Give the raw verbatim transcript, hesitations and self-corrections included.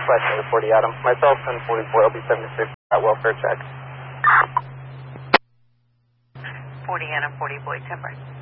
Flight number forty Adam. Myself and forty-four L B seventy-six at welfare check. forty Adam, forty Boy, ten